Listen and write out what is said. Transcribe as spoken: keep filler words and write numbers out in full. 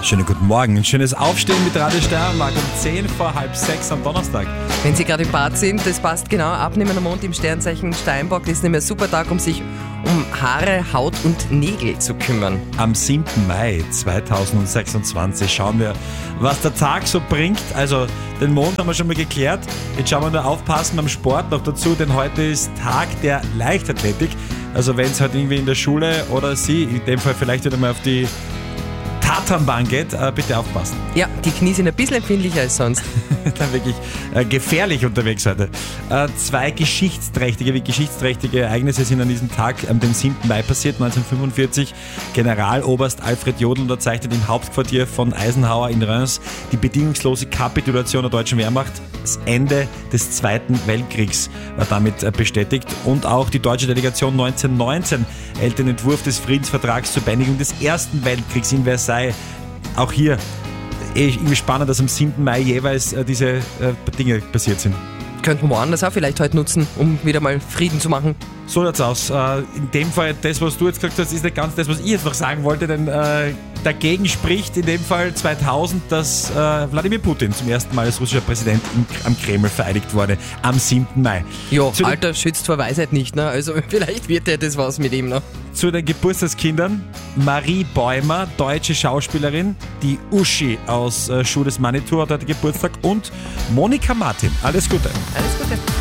Schönen guten Morgen. Ein schönes Aufstehen mit Radio Steiermark um zehn vor halb sechs am Donnerstag. Wenn Sie gerade im Bad sind, das passt genau. Abnehmender Mond im Sternzeichen Steinbock, das ist nämlich ein super Tag, um sich um Haare, Haut und Nägel zu kümmern. Am siebten Mai zweitausendsechsundzwanzig schauen wir, was der Tag so bringt. Also den Mond haben wir schon mal geklärt. Jetzt schauen wir nur aufpassen beim Sport noch dazu, denn heute ist Tag der Leichtathletik. Also wenn es halt irgendwie in der Schule oder Sie, in dem Fall vielleicht wieder mal auf die Tatanbahn geht, äh, bitte aufpassen. Ja, die Knie sind ein bisschen empfindlicher als sonst. Dann wirklich äh, gefährlich unterwegs heute. Äh, zwei geschichtsträchtige, wie geschichtsträchtige Ereignisse sind an diesem Tag, am dem siebten Mai passiert, neunzehnhundertfünfundvierzig. Generaloberst Alfred Jodl unterzeichnet im Hauptquartier von Eisenhower in Reims die bedingungslose Kapitulation der deutschen Wehrmacht. Das Ende des Zweiten Weltkriegs war damit äh, bestätigt. Und auch die deutsche Delegation neunzehnhundertneunzehn hält den Entwurf des Friedensvertrags zur Beendigung des Ersten Weltkriegs in Versailles. Auch hier irgendwie spannend, dass am siebten Mai jeweils äh, diese äh, Dinge passiert sind. Könnten wir woanders auch vielleicht heute nutzen, um wieder mal Frieden zu machen. So schaut's aus. Äh, in dem Fall, das, was du jetzt gesagt hast, ist nicht ganz das, was ich jetzt noch sagen wollte, denn äh, dagegen spricht in dem Fall zweitausend, dass äh, Wladimir Putin zum ersten Mal als russischer Präsident im, am Kreml vereidigt wurde, am siebten Mai. Ja, zu Alter schützt vor Weisheit nicht, ne? Also vielleicht wird ja das was mit ihm noch. Zu den Geburtstagskindern: Marie Bäumer, deutsche Schauspielerin, die Uschi aus äh, Schuh des Manitou hat heute Geburtstag und Monika Martin. Alles Gute. Alles Gute.